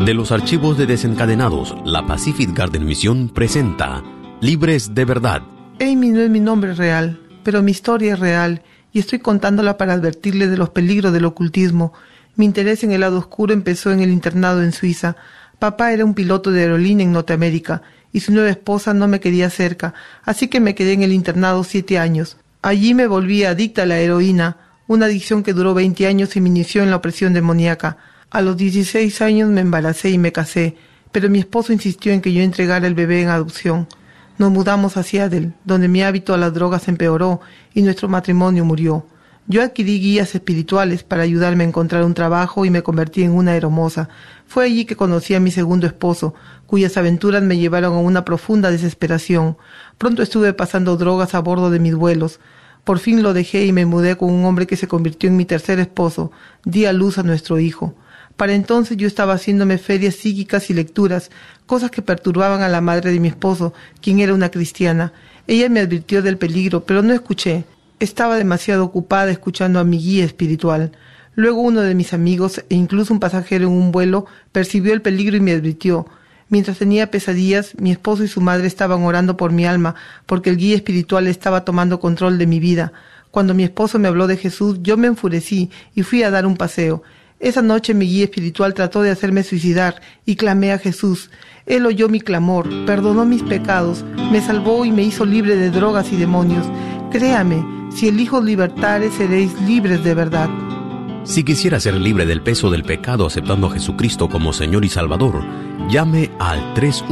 De los archivos de Desencadenados, la Pacific Garden Mission presenta Libres de Verdad. Amy no es mi nombre real, pero mi historia es real y estoy contándola para advertirle de los peligros del ocultismo. Mi interés en el lado oscuro empezó en el internado en Suiza. Papá era un piloto de aerolínea en Norteamérica y su nueva esposa no me quería cerca, así que me quedé en el internado 7 años. Allí me volví adicta a la heroína, una adicción que duró 20 años y me inició en la opresión demoníaca. A los 16 años me embaracé y me casé, pero mi esposo insistió en que yo entregara el bebé en adopción. Nos mudamos a Seattle, donde mi hábito a las drogas empeoró y nuestro matrimonio murió. Yo adquirí guías espirituales para ayudarme a encontrar un trabajo y me convertí en una hermosa. Fue allí que conocí a mi segundo esposo, cuyas aventuras me llevaron a una profunda desesperación. Pronto estuve pasando drogas a bordo de mis vuelos. Por fin lo dejé y me mudé con un hombre que se convirtió en mi tercer esposo. Di a luz a nuestro hijo. Para entonces yo estaba haciéndome ferias psíquicas y lecturas, cosas que perturbaban a la madre de mi esposo, quien era una cristiana. Ella me advirtió del peligro, pero no escuché. Estaba demasiado ocupada escuchando a mi guía espiritual. Luego uno de mis amigos, e incluso un pasajero en un vuelo, percibió el peligro y me advirtió. Mientras tenía pesadillas, mi esposo y su madre estaban orando por mi alma, porque el guía espiritual estaba tomando control de mi vida. Cuando mi esposo me habló de Jesús, yo me enfurecí y fui a dar un paseo. Esa noche mi guía espiritual trató de hacerme suicidar y clamé a Jesús. Él oyó mi clamor, perdonó mis pecados, me salvó y me hizo libre de drogas y demonios. Créame, si elijo libertare, seréis libres de verdad. Si quisiera ser libre del peso del pecado aceptando a Jesucristo como Señor y Salvador, llame al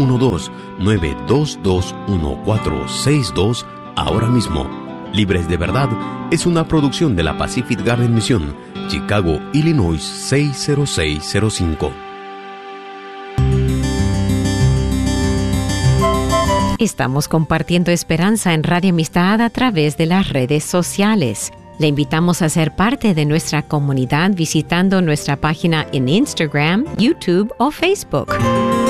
312-922-1462 ahora mismo. Libres de Verdad es una producción de la Pacific Garden Mission, Chicago, Illinois 60605. Estamos compartiendo esperanza en Radio Amistad a través de las redes sociales. Le invitamos a ser parte de nuestra comunidad visitando nuestra página en Instagram, YouTube o Facebook.